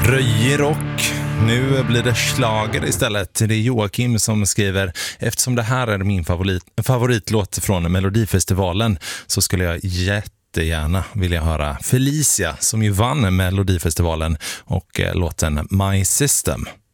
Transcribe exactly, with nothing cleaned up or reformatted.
Röjer rock. Nu blir det schlager istället. Det är Joakim som skriver: eftersom det här är min favorit, favoritlåt från Melodifestivalen så skulle jag jättegärna vilja höra Felicia, som ju vann Melodifestivalen, och låten My System.